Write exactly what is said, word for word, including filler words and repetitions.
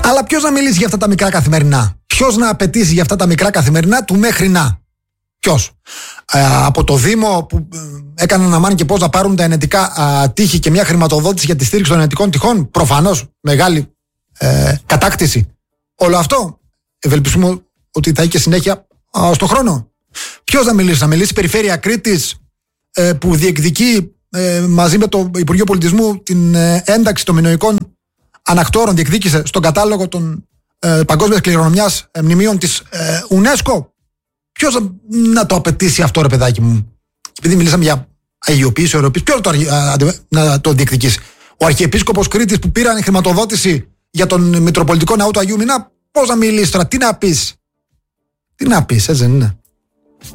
Αλλά ποιος να μιλήσει για αυτά τα μικρά καθημερινά? Ποιος να απαιτήσει για αυτά τα μικρά καθημερινά του μέχρι να? Ποιος? Ε, από το Δήμο που ε, έκαναν να μάνε και πώς να πάρουν τα ενετικά ε, τείχη και μια χρηματοδότηση για τη στήριξη των ενετικών τυχών. Προφανώς μεγάλη ε, κατάκτηση. Όλο αυτό ευελπιστούμε ότι θα έχει και συνέχεια ε, στο χρόνο. Ποιος να μιλήσει? Να μιλήσει η Περιφέρεια Κρήτης ε, που διεκδικεί ε, μαζί με το Υπουργείο Πολιτισμού την ε, ένταξη των μινωικών ανακτόρων, διεκδίκησε στον κατάλογο των ε, παγκόσμιας κληρονομιάς ε, μνημείων της ε, UNESCO. Ποιος να, να το απαιτήσει αυτό, ρε παιδάκι μου? Επειδή μιλήσαμε για αγιοποίηση, ορειοποίηση, ποιος να το, α, να το διεκδικήσει? Ο Αρχιεπίσκοπος Κρήτης που πήραν χρηματοδότηση για τον Μητροπολιτικό Ναό του Αγίου Μινά, πώς να μιλήσει τώρα? Τι να πεις? Τι να πεις, έτσι δεν είναι?